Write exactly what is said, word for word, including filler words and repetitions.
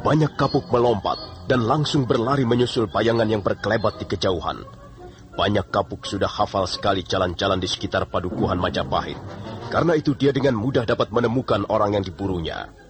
Banyak kapuk melompat dan langsung berlari menyusul bayangan yang berkelebat di kejauhan. Banyak kapuk sudah hafal sekali jalan-jalan di sekitar padukuhan Majapahit. Karena itu dia dengan mudah dapat menemukan orang yang diburunya.